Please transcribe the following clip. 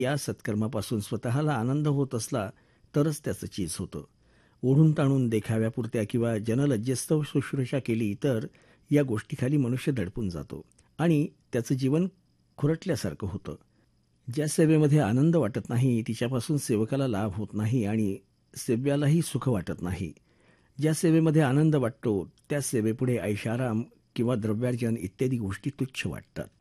या सत्कर्मापासून स्वतःला आनंद होत असला तरच त्याचं चीज होतं. ओढून ताणून देखाव्यापुरत्या किंवा जनलज्जस्तव शुश्रूषा केली तर या गोष्टीखाली मनुष्य दडपून जातो आणि त्याचं जीवन खुरटल्यासारखं होतं. ज्या सेवेमध्ये आनंद वाटत नाही तिच्यापासून सेवकाला लाभ होत नाही आणि सेव्यालाही सुख वाटत नाही. ज्या सेवेमध्ये आनंद वाटतो त्या सेवेपुढे ऐशाराम किंवा द्रव्यार्जन इत्यादी गोष्टी तुच्छ वाटतात.